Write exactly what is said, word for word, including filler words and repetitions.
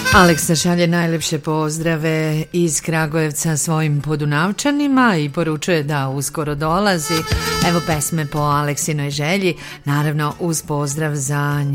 Aleksa šalje najlepše pozdrave iz Kragujevca svojim Podunavčanima i poručuje da uskoro dolazi. Evo pesme po Aleksinoj želji, naravno uz pozdrav za